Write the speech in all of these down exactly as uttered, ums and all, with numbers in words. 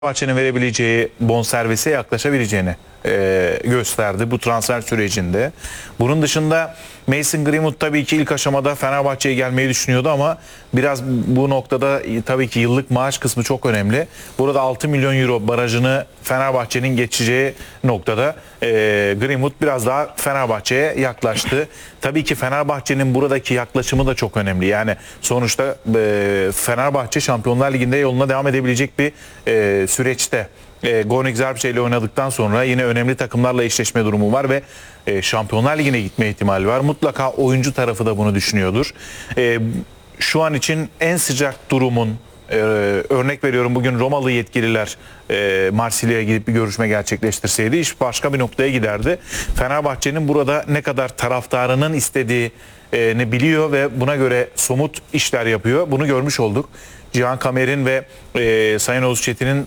Fenerbahçe'nin verebileceği bonservise yaklaşabileceğini e, gösterdi bu transfer sürecinde. Bunun dışında Mason Greenwood tabii ki ilk aşamada Fenerbahçe'ye gelmeyi düşünüyordu ama biraz bu noktada tabii ki yıllık maaş kısmı çok önemli. Burada altı milyon euro barajını Fenerbahçe'nin geçeceği noktada e, Greenwood biraz daha Fenerbahçe'ye yaklaştı. Tabii ki Fenerbahçe'nin buradaki yaklaşımı da çok önemli. Yani sonuçta e, Fenerbahçe Şampiyonlar Ligi'nde yoluna devam edebilecek bir e, süreçte. E, Gornik Zabrze ile oynadıktan sonra yine önemli takımlarla eşleşme durumu var ve e, Şampiyonlar Ligi'ne gitme ihtimali var. Mutlaka oyuncu tarafı da bunu düşünüyordur. E, şu an için en sıcak durumun, e, örnek veriyorum, bugün Romalı yetkililer e, Marsilya'ya gidip bir görüşme gerçekleştirseydi iş başka bir noktaya giderdi. Fenerbahçe'nin burada ne kadar taraftarının istediğini biliyor ve buna göre somut işler yapıyor. Bunu görmüş olduk. Cihan Kamer'in ve e, Sayın Oğuz Çetin'in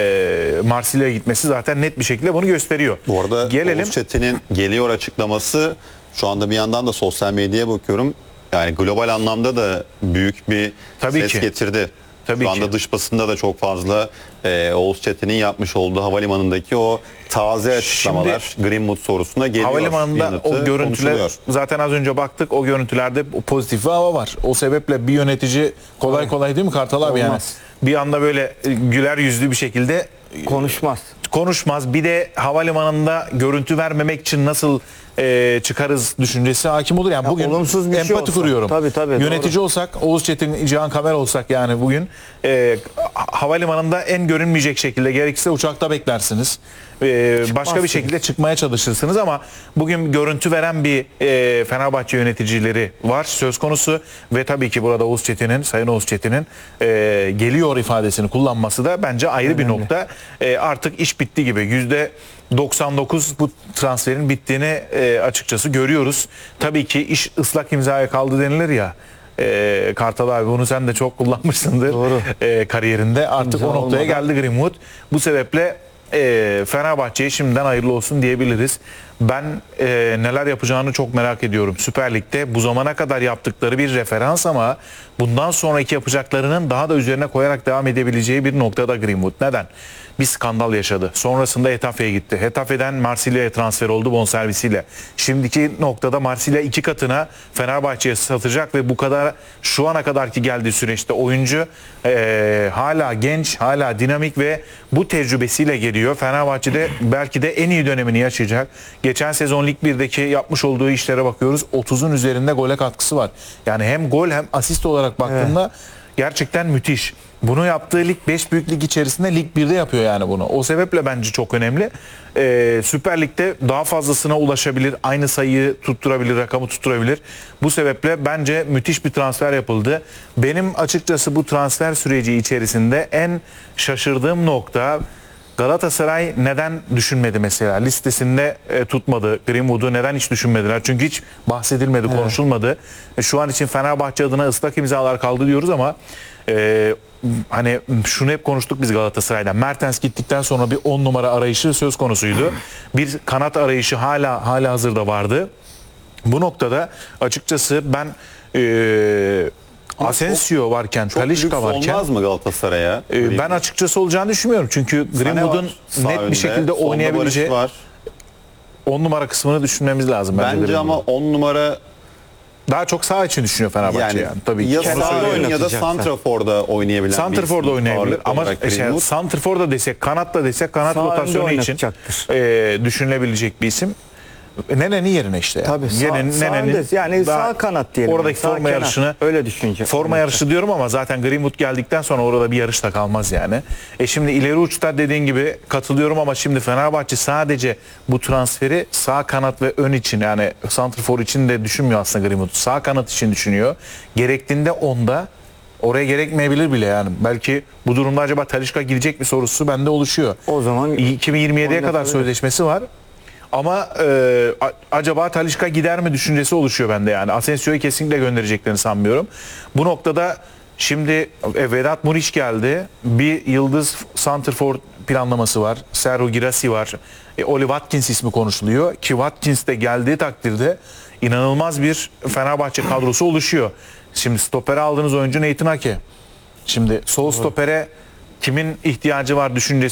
e, Marsilya'ya gitmesi zaten net bir şekilde bunu gösteriyor. Bu arada Gelelim. Oğuz Çetin'in geliyor açıklaması, şu anda bir yandan da sosyal medyaya bakıyorum. Yani global anlamda da büyük bir Tabii ses ki. getirdi. Tabii şu anda ki. dış basında da çok fazla e, Oğuz Çetin'in yapmış olduğu havalimanındaki o taze açıklamalar Şimdi, Greenwood sorusuna geliyor. Havalimanında yanıtı o görüntüler konuşuluyor. zaten az önce baktık, o görüntülerde pozitif bir hava var. O sebeple bir yönetici kolay kolay değil mi Kartal abi, yani Olmaz. bir anda böyle güler yüzlü bir şekilde Konuşmaz. konuşmaz. Bir de havalimanında görüntü vermemek için nasıl e, çıkarız düşüncesi hakim olur. Yani Ya bugün olumsuz bir şey empati olsa. kuruyorum. Tabii, tabii, Yönetici doğru. olsak, Oğuz Çetin, Cihan Kamer olsak, yani bugün e, havalimanında en görünmeyecek şekilde, gerekirse uçakta beklersiniz. E, başka bir şekilde çıkmaya çalışırsınız ama bugün görüntü veren bir e, Fenerbahçe yöneticileri var söz konusu ve tabii ki burada Oğuz Çetin'in, Sayın Oğuz Çetin'in e, geliyor ifadesini kullanması da bence ayrı bir nokta. E, artık iş bitti gibi. yüzde doksan dokuz bu transferin bittiğini e, açıkçası görüyoruz. Tabii ki iş ıslak imzaya kaldı denilir ya. E, Kartal abi, bunu sen de çok kullanmışsındır e, kariyerinde. Artık İmza o noktaya olmadan. geldi Greenwood. Bu sebeple e, Fenerbahçe'ye şimdiden hayırlı olsun diyebiliriz. Ben e, neler yapacağını çok merak ediyorum. Süper Lig'de bu zamana kadar yaptıkları bir referans ama bundan sonraki yapacaklarının daha da üzerine koyarak devam edebileceği bir noktada Greenwood. Neden? Bir skandal yaşadı. Sonrasında Hetafe'ye gitti. Hetafe'den Marsilya'ya transfer oldu bonservisiyle. Şimdiki noktada Marsilya iki katına Fenerbahçe'ye satacak ve bu kadar, şu ana kadarki geldiği süreçte oyuncu e, hala genç, hala dinamik ve bu tecrübesiyle geliyor. Fenerbahçe'de belki de en iyi dönemini yaşayacak. Geçen sezon Lig birdeki yapmış olduğu işlere bakıyoruz. otuzun üzerinde gole katkısı var. Yani hem gol hem asist olarak baktığında evet, gerçekten müthiş. Bunu yaptığı lig beş büyük lig içerisinde Lig birde yapıyor yani bunu. O sebeple bence çok önemli. Ee, Süper Lig'de daha fazlasına ulaşabilir. Aynı sayıyı tutturabilir, rakamı tutturabilir. Bu sebeple bence müthiş bir transfer yapıldı. Benim açıkçası bu transfer süreci içerisinde en şaşırdığım nokta, Galatasaray neden düşünmedi mesela? Listesinde e, tutmadı. Greenwood'u neden hiç düşünmediler? Çünkü hiç bahsedilmedi, evet, konuşulmadı. E, şu an için Fenerbahçe adına ıslak imzalar kaldı diyoruz ama e, hani şunu hep konuştuk biz Galatasaray'dan. Mertens gittikten sonra bir on numara arayışı söz konusuydu. Bir kanat arayışı hala hala hazırda vardı. Bu noktada açıkçası ben e, Asensio varken, Talisca varken olmaz mı Galatasaray'a? e, ben açıkçası olacağını düşünmüyorum. Çünkü Greenwood'un net önde, bir şekilde oynayabileceği on numara kısmını düşünmemiz lazım bence. Bence ama on numara daha çok sağ için düşünüyor Fenerbahçe yani. yani, yani. Tabii ki. ya Onu sağ söylüyorum. ön ya da santraforda oynayabilen Santrfor'da oynayabilir ama şey, Santrfor'da desek, kanatta desek, kanat Sağ rotasyonu için e, düşünülebilecek bir isim. Nene'nin yerine işte. Yani. Tabii sağ, Nene'nin, sağ Nene'nin yani sağ kanat diyelim. Oradaki sağ forma kenar. yarışını öyle düşünecek. Forma yarışı diyorum ama zaten Greenwood geldikten sonra orada bir yarış da kalmaz yani. E şimdi ileri uçta dediğin gibi katılıyorum ama şimdi Fenerbahçe sadece bu transferi sağ kanat ve ön için, yani santrfor için de düşünmüyor aslında Greenwood. Sağ kanat için düşünüyor. Gerektiğinde onda, oraya gerekmeyebilir bile yani. Belki bu durumda acaba Talisca gidecek mi sorusu bende oluşuyor. O zaman iki bin yirmi yediye kadar sözleşmesi var. Ama e, acaba Talisca gider mi düşüncesi oluşuyor bende yani. Asensio'yu kesinlikle göndereceklerini sanmıyorum. Bu noktada şimdi e, Vedat Muriç geldi. Bir yıldız santrfor planlaması var. Serhou Guirassy var. E, Oli Watkins ismi konuşuluyor. Ki Watkins de geldiği takdirde inanılmaz bir Fenerbahçe kadrosu oluşuyor. Şimdi stopere aldığınız oyuncu Nathan Ake. Şimdi sol stopere kimin ihtiyacı var düşüncesi